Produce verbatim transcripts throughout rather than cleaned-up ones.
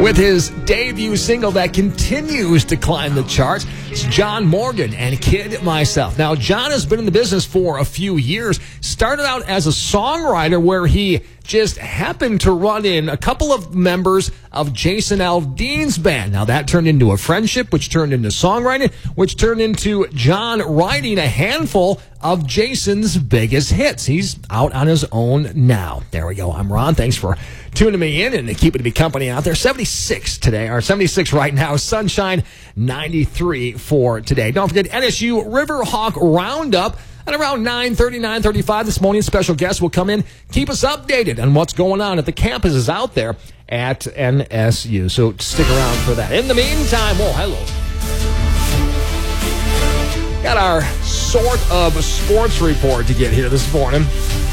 with his debut single that continues to climb the charts. It's John Morgan and Kid Myself. Now, John has been in the business for a few years. Started out as a songwriter where he just happened to run in a couple of members of Jason Aldean's band. Now, that turned into a friendship, which turned into songwriting, which turned into John writing a handful of Jason's biggest hits. He's out on his own now. There we go. I'm Ron. Thanks for tuning me in and keeping me company out there. seventy-six today, or seventy-six right now. Sunshine, ninety-three for today. Don't forget N S U Riverhawk Roundup. At around nine thirty, nine thirty-five this morning, special guests will come in, keep us updated on what's going on at the campuses out there at N S U. So stick around for that. In the meantime, oh, hello. Got our sort of sports report to get here this morning.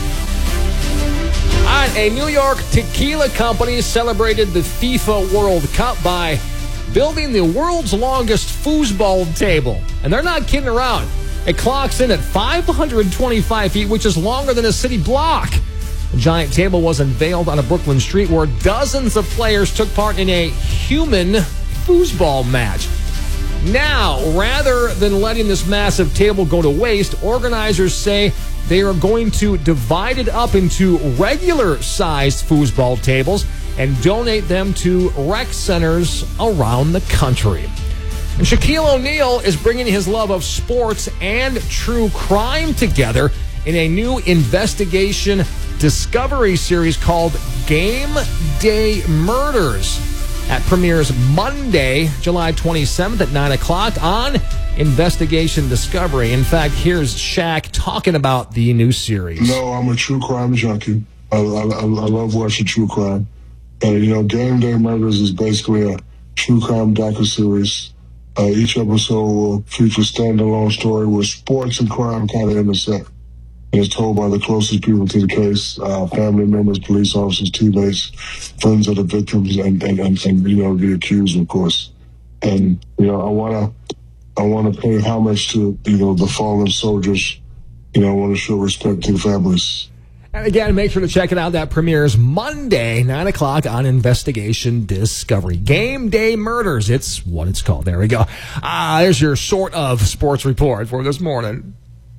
All right, a New York tequila company celebrated the FIFA World Cup by building the world's longest foosball table. And they're not kidding around. It clocks in at five hundred twenty-five feet, which is longer than a city block. The giant table was unveiled on a Brooklyn street where dozens of players took part in a human foosball match. Now, rather than letting this massive table go to waste, organizers say they are going to divide it up into regular-sized foosball tables and donate them to rec centers around the country. And Shaquille O'Neal is bringing his love of sports and true crime together in a new investigation discovery series called Game Day Murders. That premieres Monday, July twenty-seventh at nine o'clock on Investigation Discovery. In fact, here's Shaq talking about the new series. No, I'm a true crime junkie. I, I, I love watching true crime. And, you know, Game Day Murders is basically a true crime docuseries. Uh, each episode will feature a standalone story where sports and crime kind of intersect. And it's told by the closest people to the case, uh, family members, police officers, teammates, friends of the victims, and, and, and, and you know, the accused, of course. And, you know, I want to I want to pay homage to, you know, the fallen soldiers. You know, I want to show respect to the families. And again, make sure to check it out. That premieres Monday, nine o'clock on Investigation Discovery. Game Day Murders. It's what it's called. There we go. Ah, there's your sort of sports report for this morning.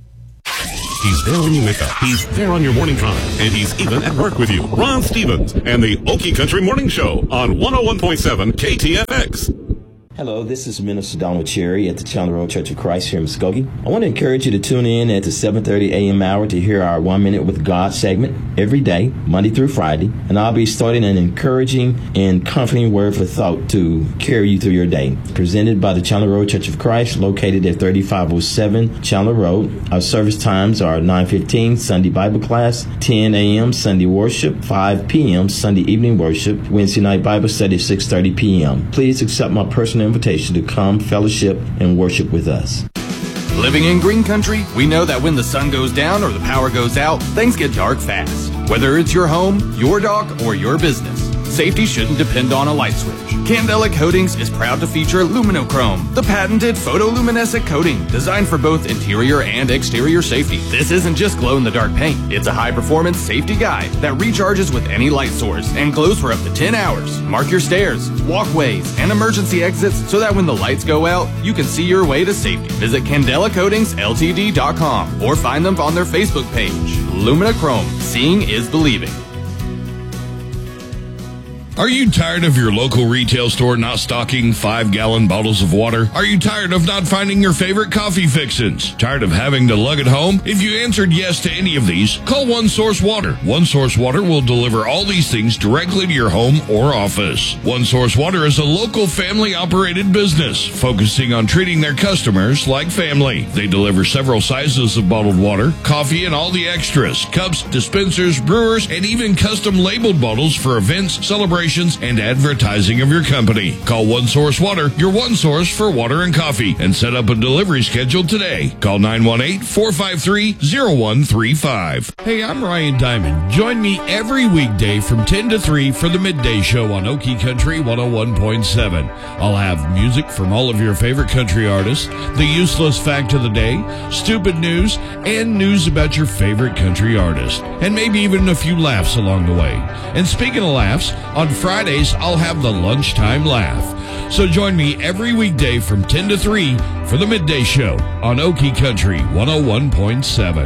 He's there when you wake up. He's there on your morning drive. And he's even at work with you. Ron Stevens and the Okie Country Morning Show on one oh one point seven K T F X. Hello, this is Minister Donald Cherry at the Chandler Road Church of Christ here in Muskogee. I want to encourage you to tune in at the seven thirty a.m. hour to hear our One Minute with God segment every day, Monday through Friday. And I'll be starting an encouraging and comforting word for thought to carry you through your day. Presented by the Chandler Road Church of Christ, located at thirty-five oh seven Chandler Road. Our service times are nine fifteen Sunday Bible class, ten a.m. Sunday worship, five p.m. Sunday evening worship, Wednesday night Bible study, six thirty p.m. Please accept my personal invitation to come fellowship and worship with us. Living in green country, we know that when the sun goes down or the power goes out, things get dark fast. Whether it's your home, your dock, or your business, safety shouldn't depend on a light switch. Candela Coatings is proud to feature Luminochrome, the patented photoluminescent coating designed for both interior and exterior safety. This isn't just glow-in-the-dark paint. It's a high-performance safety guide that recharges with any light source and glows for up to ten hours. Mark your stairs, walkways, and emergency exits so that when the lights go out, you can see your way to safety. Visit Candela Coatings L T D dot com or find them on their Facebook page. Luminochrome. Seeing is believing. Are you tired of your local retail store not stocking five-gallon bottles of water? Are you tired of not finding your favorite coffee fixins? Tired of having to lug it home? If you answered yes to any of these, call One Source Water. One Source Water will deliver all these things directly to your home or office. One Source Water is a local family-operated business focusing on treating their customers like family. They deliver several sizes of bottled water, coffee, and all the extras, cups, dispensers, brewers, and even custom labeled bottles for events, celebrations, and advertising of your company. Call One Source Water, your one source for water and coffee, and set up a delivery schedule today. Call nine one eight, four five three, zero one three five. Hey, I'm Ryan Diamond. Join me every weekday from ten to three for the Midday Show on Okie Country one oh one point seven. I'll have music from all of your favorite country artists, the useless fact of the day, stupid news, and news about your favorite country artist, and maybe even a few laughs along the way. And speaking of laughs, on Fridays, I'll have the Lunchtime Laugh. So join me every weekday from ten to three for the Midday Show on Okie Country one oh one point seven.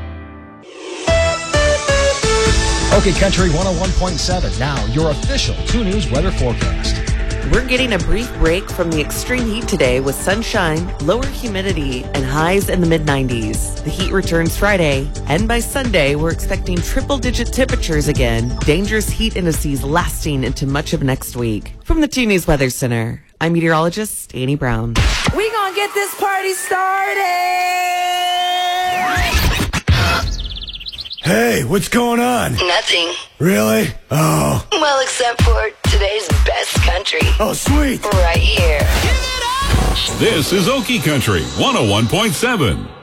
Okie Country one oh one point seven. Now, your official two News weather forecast. We're getting a brief break from the extreme heat today with sunshine, lower humidity, and highs in the mid nineties. The heat returns Friday, and by Sunday, we're expecting triple-digit temperatures again, dangerous heat indices lasting into much of next week. From the two News Weather Center, I'm meteorologist Annie Brown. We gonna get this party started! Hey, what's going on? Nothing. Really? Oh. Well, except for today's best country. Oh, sweet. Right here. This is Okie Country one oh one point seven.